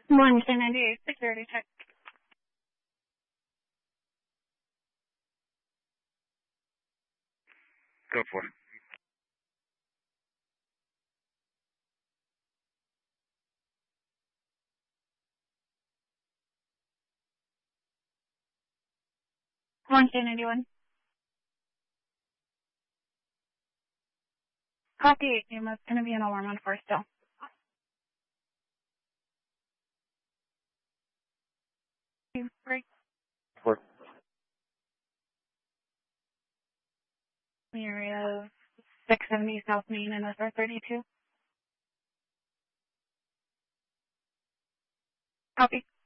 One 1098 security check. Go for it. One 1091. Copy 8, it's going to be an alarm on 4 still. Break. For The area of 670 South Main and SR 32. Copy.